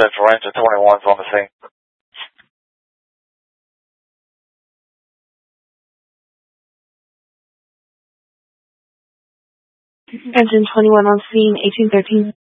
Central, Engine 21's on the scene. Engine 21 on scene, 1813.